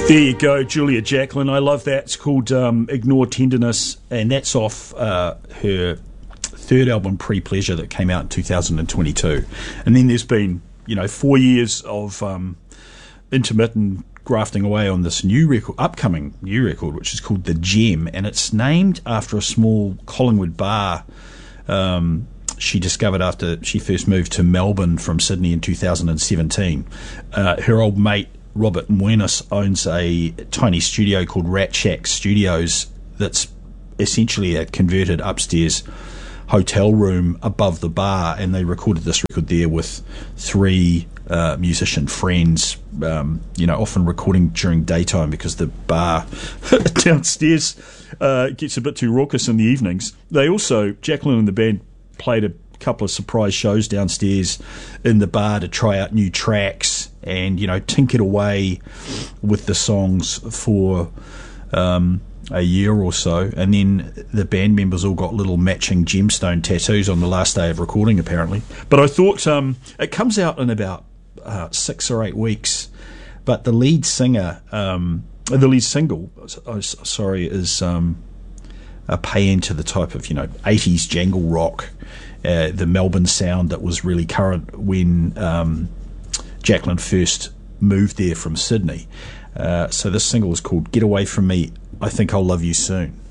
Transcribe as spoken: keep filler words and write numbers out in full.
There you go, Julia Jacklin. I love that. It's called um, Ignore Tenderness, and that's off uh, her third album, Pre-Pleasure, that came out in two thousand twenty-two. And then there's been, you know, four years of um, intermittent grafting away on this new record, upcoming new record, which is called The Gem, and it's named after a small Collingwood bar um, she discovered after she first moved to Melbourne from Sydney in two thousand seventeen. Uh, her old mate Robert Muenas owns a tiny studio called Rat Shack Studios that's essentially a converted upstairs hotel room above the bar, and they recorded this record there with three uh, musician friends, um, you know, often recording during daytime because the bar downstairs uh, gets a bit too raucous in the evenings. They also, Jacklin and the band played a couple of surprise shows downstairs in the bar to try out new tracks and, you know, tinkered away with the songs for um, a year or so, and then the band members all got little matching gemstone tattoos on the last day of recording, apparently. But I thought um, it comes out in about uh, six or eight weeks, but the lead singer, um, the lead single, oh, sorry, is um, a pay into the type of, you know, eighties jangle rock, uh, the Melbourne sound that was really current when um, Jacklin first moved there from Sydney. Uh, so this single is called Get Away From Me, I Think I'll Love You Soon.